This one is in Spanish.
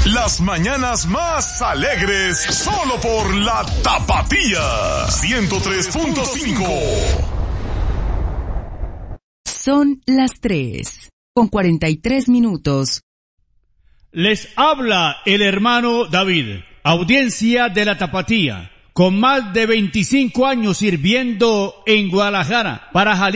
Las mañanas más alegres solo por la Tapatía 103.5. Son las 3:43. Les habla el hermano David, audiencia de la Tapatía, con más de 25 años sirviendo en Guadalajara para Jalisco.